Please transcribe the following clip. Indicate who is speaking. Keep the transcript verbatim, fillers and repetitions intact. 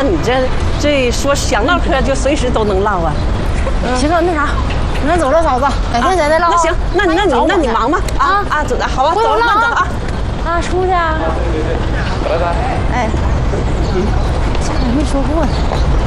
Speaker 1: 像你这这说想唠嗑就随时都能唠啊。行了，那啥，
Speaker 2: 那走了，嫂子，改天咱再唠。
Speaker 1: 那行，那你那你那你忙吧。啊啊，走，好吧，走了，慢走啊。
Speaker 2: 啊，出去啊。拜拜。哎，家里没说过呢。